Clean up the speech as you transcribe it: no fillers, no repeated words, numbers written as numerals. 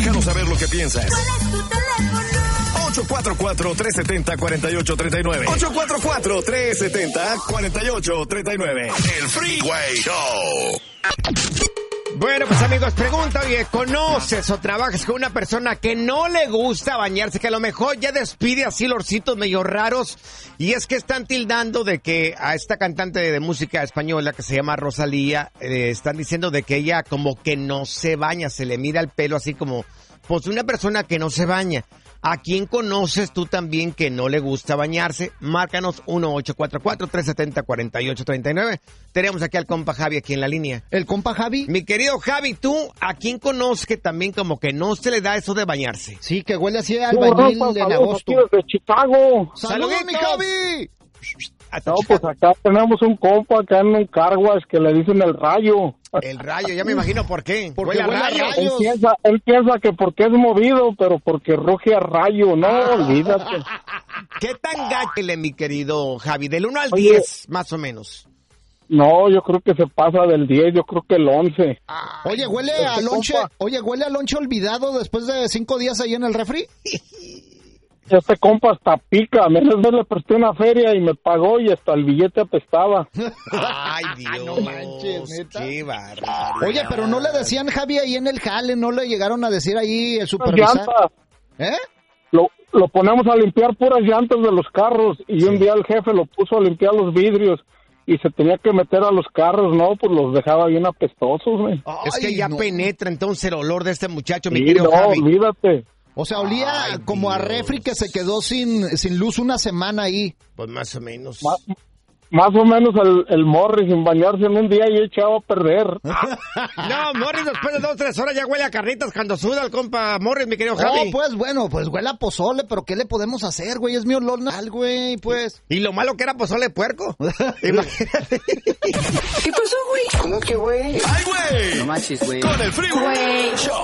Déjanos saber lo que piensas. ¿Cuál es tu teléfono? 844-370-4839. 844-370-4839. El Freeway Show. Bueno, pues amigos, pregunta, oye, ¿conoces o trabajas con una persona que no le gusta bañarse, que a lo mejor ya despide así olorcitos medio raros? Y es que están tildando de que a esta cantante de música española que se llama Rosalía, están diciendo de que ella como que no se baña, se le mira el pelo así como, pues una persona que no se baña. ¿A quién conoces tú también que no le gusta bañarse? Márcanos 1-844-370-4839. Tenemos aquí al compa Javi aquí en la línea. ¿El compa Javi? Mi querido Javi, ¿tú a quién conoces que también como que no se le da eso de bañarse? Sí, que huele así al albañil en agosto. De Chicago. ¡Saludos, mi Javi! No, pues acá tenemos un compa acá en un carwash que le dicen el Rayo. El Rayo, ya me imagino por qué. Porque huele a rayos. Él piensa que porque es movido, pero porque ruge a rayo. No, olvídate. ¿Qué tan gachele, mi querido Javi? Del 1 al Oye, 10, más o menos. No, yo creo que se pasa del 10, yo creo que el 11. Oye, huele a lonche. Oye, huele a lonche olvidado después de 5 días ahí en el refri. Este compa hasta pica, menos vez le presté una feria y me pagó y hasta el billete apestaba. Ay, Dios. No manches, ¿neta? Qué barbaridad. Oye, pero no le decían Javi ahí en el jale, no le llegaron a decir ahí el supervisor. Llantas. ¿Eh? Lo ponemos a limpiar puras llantas de los carros y un día el jefe lo puso a limpiar los vidrios y se tenía que meter a los carros, ¿no? Pues los dejaba bien apestosos, güey. Es que ya penetra entonces el olor de este muchacho, mi Sí, querido no, Javi. olvídate. O sea, olía como a refri que se quedó sin luz una semana ahí. Pues más o menos. Más o menos el Morris sin bañarse en un día y echado a perder. No, Morris, después de 2 o 3 horas ya huele a carnitas cuando suda el compa Morris, mi querido Javi. Oh, pues bueno, pues huele a pozole, pero ¿qué le podemos hacer, güey? Es mi olor natural, güey, pues. Y lo malo que era pozole de puerco. Imagínate. ¿Qué pasó, güey? ¿Cómo que, güey? ¡Ay, güey! No manches, güey. Con el Freeway Show.